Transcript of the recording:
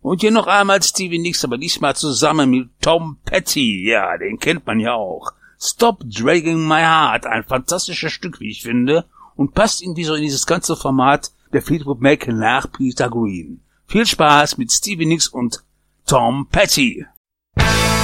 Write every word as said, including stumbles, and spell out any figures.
Und hier noch einmal Stevie Nicks, aber diesmal zusammen mit Tom Petty. Ja, den kennt man ja auch. Stop Dragging My Heart. Ein fantastisches Stück, wie ich finde. Und passt irgendwie so in dieses ganze Format der Fleetwood Mac nach Peter Green. Viel Spaß mit Stevie Nicks und Tom Petty.